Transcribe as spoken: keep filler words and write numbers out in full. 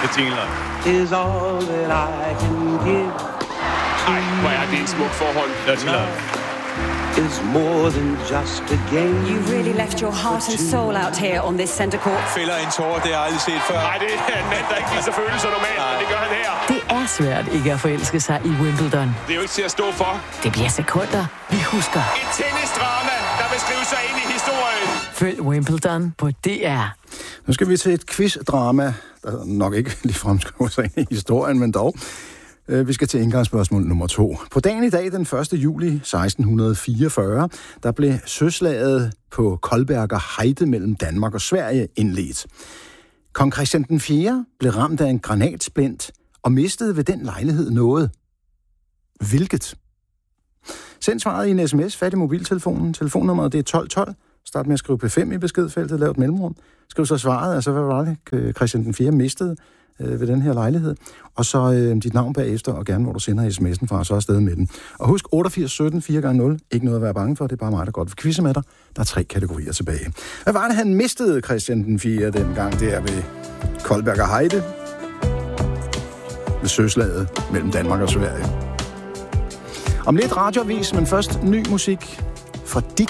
Det tingler. Is all that I can give. Ej, hvor er det en smuk forhold. Det tingler. Is more than just a game. You really left your heart and soul out here on this center court. Fælder en tårer, det har jeg aldrig set før. Nej, det er en mand, der ikke viser følelser normalt, men det gør han her. Det er svært ikke at forelske sig i Wimbledon. Det er jo ikke til at stå for. Det bliver sekunder, vi husker. Et tennisdrama, der vil skrive sig ind i historien. Følg Wimbledon på D R. Nu skal vi til et quizdrama, der nok ikke ligefrem skriver sig ind i historien, men dog. Vi skal til indgangsspørgsmål nummer to. På dagen i dag, den første juli seksten fireogfyrre, der blev søslaget på Kolberger Heide mellem Danmark og Sverige indledt. Kong Christian den fjerde blev ramt af en granatsplint og mistede ved den lejlighed noget. Hvilket? Send svaret i en sms, fat i mobiltelefonen. Telefonnummeret det er tolv tolv. Start med at skrive P fem i beskedfeltet, lav et mellemrum. Skriv så svaret, altså hvad var det, Christian den fjerde mistede øh, ved den her lejlighed. Og så øh, dit navn bagefter, og gerne hvor du sender sms'en fra, så er afsted med den. Og husk otteogfirs sytten fire gange nul. Ikke noget at være bange for, det er bare mig, der godt vil quizze med dig. Der er tre kategorier tilbage. Hvad var det, han mistede, Christian den fjerde, dengang der ved Kolberger Heide? Ved søslaget mellem Danmark og Sverige. Om lidt radioavis, men først ny musik fra Dick.